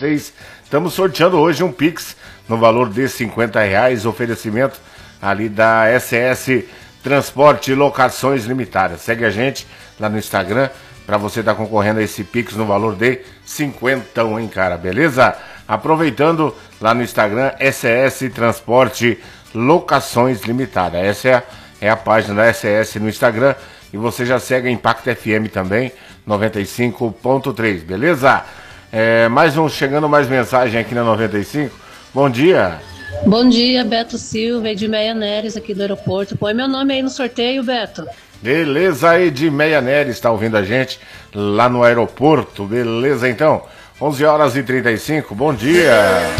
2023. Estamos sorteando hoje um Pix no valor de R$50, oferecimento ali da SS Transporte Locações Limitadas. Segue a gente lá no Instagram para você estar concorrendo a esse Pix no valor de 50, hein, cara, beleza? Aproveitando lá no Instagram, SS Transporte Locações Limitadas. Essa é a página da SS no Instagram e você já segue a Impacto FM também, 95.3, beleza? Chegando mais mensagem aqui na 95. Bom dia. Bom dia, Beto Silva, Edmeia Neres aqui do aeroporto. Põe meu nome aí no sorteio, Beto. Beleza, Edmeia Neres está ouvindo a gente lá no aeroporto. Beleza, então. 11h35, bom dia.